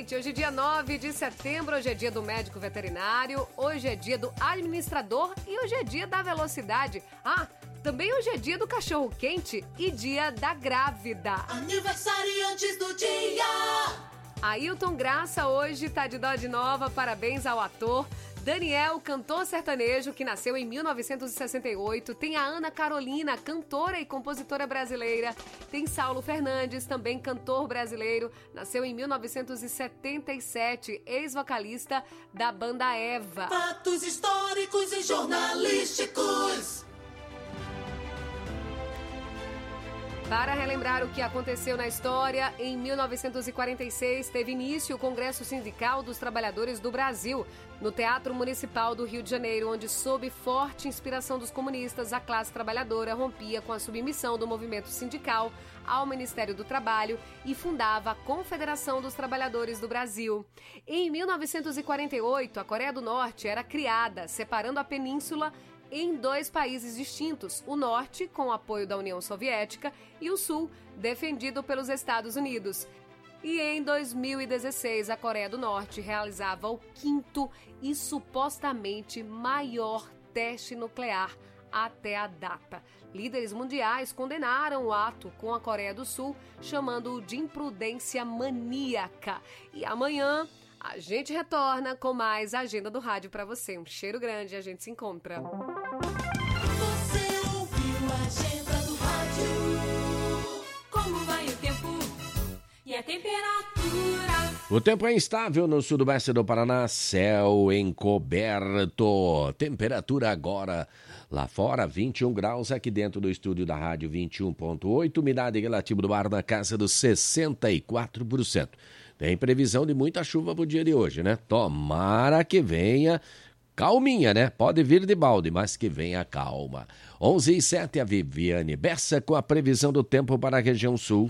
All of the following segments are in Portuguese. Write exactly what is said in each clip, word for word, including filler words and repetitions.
gente, hoje é dia nove de setembro, hoje é dia do médico veterinário, hoje é dia do administrador e hoje é dia da velocidade. Ah, também hoje é dia do cachorro quente e dia da grávida. Aniversariantes do dia! Ailton Graça hoje tá de dó de nova, parabéns ao ator. Daniel, cantor sertanejo, que nasceu em mil novecentos e sessenta e oito. Tem a Ana Carolina, cantora e compositora brasileira. Tem Saulo Fernandes, também cantor brasileiro. Nasceu em mil novecentos e setenta e sete, ex-vocalista da banda Eva. Fatos históricos e jornalísticos. Para relembrar o que aconteceu na história, em mil novecentos e quarenta e seis teve início o Congresso Sindical dos Trabalhadores do Brasil, no Teatro Municipal do Rio de Janeiro, onde, sob forte inspiração dos comunistas, a classe trabalhadora rompia com a submissão do movimento sindical ao Ministério do Trabalho e fundava a Confederação dos Trabalhadores do Brasil. Em mil novecentos e quarenta e oito, a Coreia do Norte era criada, separando a península em dois países distintos, o norte, com o apoio da União Soviética, e o sul, defendido pelos Estados Unidos. E em dois mil e dezesseis, a Coreia do Norte realizava o quinto e supostamente maior teste nuclear até a data. Líderes mundiais condenaram o ato com a Coreia do Sul, chamando-o de imprudência maníaca. E amanhã a gente retorna com mais Agenda do Rádio para você. Um cheiro grande e a gente se encontra. Você ouviu a Agenda do Rádio? Como vai o tempo e a temperatura? O tempo é instável no sudoeste do Paraná, céu encoberto. Temperatura agora lá fora, vinte e um graus, aqui dentro do estúdio da rádio, vinte e um vírgula oito. Umidade relativa do ar na casa dos sessenta e quatro por cento. Tem previsão de muita chuva pro dia de hoje, né? Tomara que venha calminha, né? Pode vir de balde, mas que venha calma. onze e sete, a Viviane Bessa com a previsão do tempo para a região sul.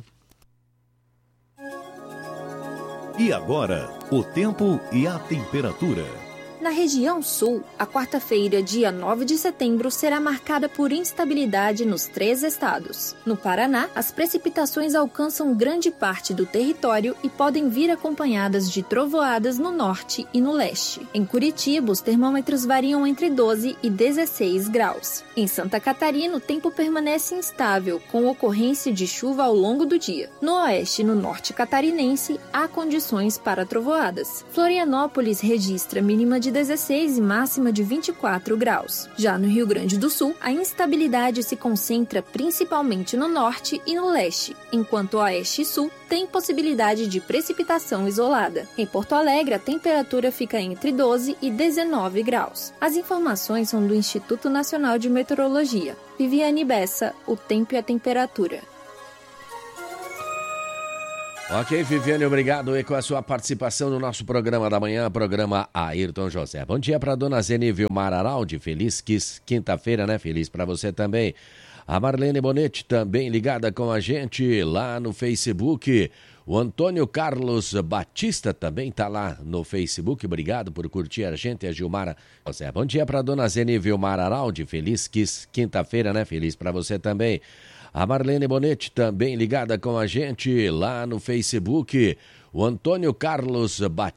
E agora, o tempo e a temperatura. Na região sul, a quarta-feira, dia nove de setembro, será marcada por instabilidade nos três estados. No Paraná, as precipitações alcançam grande parte do território e podem vir acompanhadas de trovoadas no norte e no leste. Em Curitiba, os termômetros variam entre doze e dezesseis graus. Em Santa Catarina, o tempo permanece instável, com ocorrência de chuva ao longo do dia. No oeste e no norte catarinense, há condições para trovoadas. Florianópolis registra mínima de dezesseis e máxima de vinte e quatro graus. Já no Rio Grande do Sul, a instabilidade se concentra principalmente no norte e no leste, enquanto oeste e sul tem possibilidade de precipitação isolada. Em Porto Alegre, a temperatura fica entre doze e dezenove graus. As informações são do Instituto Nacional de Meteorologia. Viviane Bessa, o tempo e a temperatura. Ok, Viviane, obrigado e com a sua participação no nosso programa da manhã, programa Ayrton José. Bom dia para dona Zeni Vilmar Araldi, feliz quinta-feira, né? Feliz para você também. A Marlene Bonetti também ligada com a gente lá no Facebook. O Antônio Carlos Batista também está lá no Facebook. Obrigado por curtir a gente, a Gilmara José. Bom dia para dona Zeni Vilmar Araldi, feliz quinta-feira, né? Feliz para você também. A Marlene Bonetti também ligada com a gente lá no Facebook. O Antônio Carlos Batista